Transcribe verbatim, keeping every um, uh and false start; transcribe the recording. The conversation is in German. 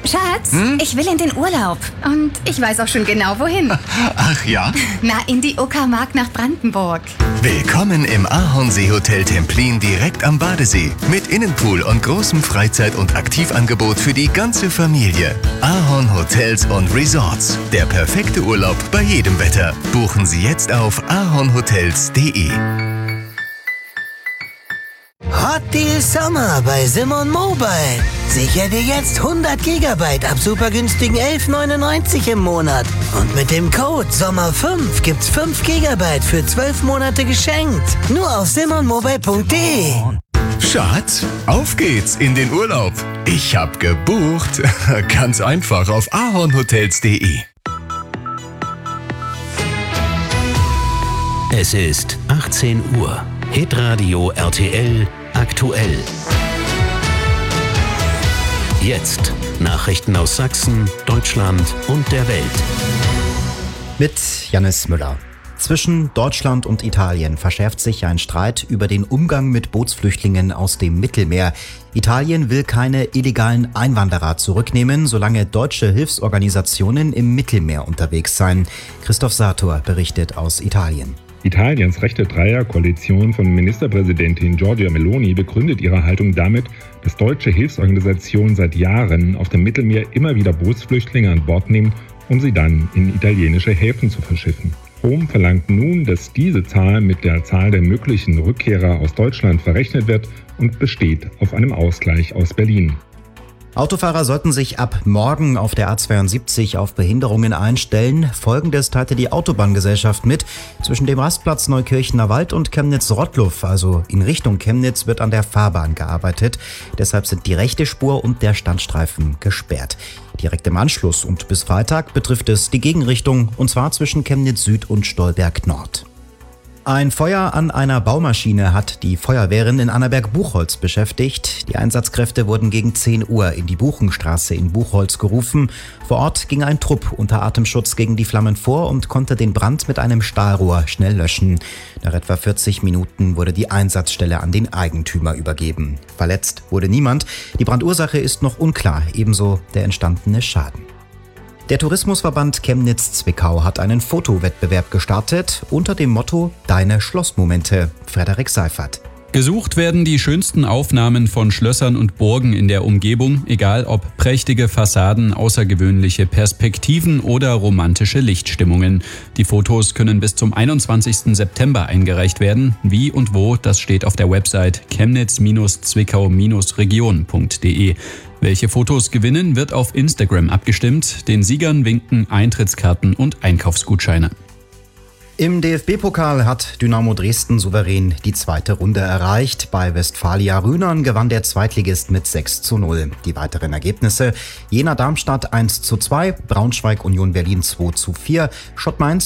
Schatz, Hm? ich will in den Urlaub. Und ich weiß auch schon genau, wohin. Ach ja? Na, in die Uckermark nach Brandenburg. Willkommen im Ahornseehotel Templin direkt am Badesee. Mit Innenpool und großem Freizeit- und Aktivangebot für die ganze Familie. Ahorn Hotels und Resorts. Der perfekte Urlaub bei jedem Wetter. Buchen Sie jetzt auf ahornhotels punkt de. Hot Deal Sommer bei Simon Mobile. Sicher dir jetzt hundert Gigabyte ab super günstigen elf neunundneunzig im Monat. Und mit dem Code Sommer fünf gibt's fünf Gigabyte für zwölf Monate geschenkt. Nur auf simonmobile punkt de. Schatz, auf geht's in den Urlaub. Ich hab gebucht. Ganz einfach auf ahornhotels punkt de. Es ist achtzehn Uhr. Hitradio R T L aktuell. Jetzt Nachrichten aus Sachsen, Deutschland und der Welt. Mit Jannis Müller. Zwischen Deutschland und Italien verschärft sich ein Streit über den Umgang mit Bootsflüchtlingen aus dem Mittelmeer. Italien will keine illegalen Einwanderer zurücknehmen, solange deutsche Hilfsorganisationen im Mittelmeer unterwegs seien. Christoph Sator berichtet aus Italien. Italiens rechte Dreierkoalition von Ministerpräsidentin Giorgia Meloni begründet ihre Haltung damit, dass deutsche Hilfsorganisationen seit Jahren auf dem Mittelmeer immer wieder Bootsflüchtlinge an Bord nehmen, um sie dann in italienische Häfen zu verschiffen. Rom verlangt nun, dass diese Zahl mit der Zahl der möglichen Rückkehrer aus Deutschland verrechnet wird und besteht auf einem Ausgleich aus Berlin. Autofahrer sollten sich ab morgen auf der A zweiundsiebzig auf Behinderungen einstellen. Folgendes teilte die Autobahngesellschaft mit. Zwischen dem Rastplatz Neukirchener Wald und Chemnitz-Rottluff, also in Richtung Chemnitz, wird an der Fahrbahn gearbeitet. Deshalb sind die rechte Spur und der Standstreifen gesperrt. Direkt im Anschluss und bis Freitag betrifft es die Gegenrichtung, und zwar zwischen Chemnitz Süd und Stolberg Nord. Ein Feuer an einer Baumaschine hat die Feuerwehren in Annaberg-Buchholz beschäftigt. Die Einsatzkräfte wurden gegen zehn Uhr in die Buchenstraße in Buchholz gerufen. Vor Ort ging ein Trupp unter Atemschutz gegen die Flammen vor und konnte den Brand mit einem Stahlrohr schnell löschen. Nach etwa vierzig Minuten wurde die Einsatzstelle an den Eigentümer übergeben. Verletzt wurde niemand. Die Brandursache ist noch unklar, ebenso der entstandene Schaden. Der Tourismusverband Chemnitz-Zwickau hat einen Fotowettbewerb gestartet unter dem Motto Deine Schlossmomente. Frederik Seifert. Gesucht werden die schönsten Aufnahmen von Schlössern und Burgen in der Umgebung, egal ob prächtige Fassaden, außergewöhnliche Perspektiven oder romantische Lichtstimmungen. Die Fotos können bis zum einundzwanzigsten September eingereicht werden. Wie und wo, das steht auf der Website chemnitz zwickau region punkt de. Welche Fotos gewinnen, wird auf Instagram abgestimmt. Den Siegern winken Eintrittskarten und Einkaufsgutscheine. Im D F B-Pokal hat Dynamo Dresden souverän die zweite Runde erreicht. Bei Westfalia Rhynern gewann der Zweitligist mit sechs zu null. Die weiteren Ergebnisse: Jena Darmstadt eins zu zwei, Braunschweig Union Berlin zwei zu vier, Schott Mainz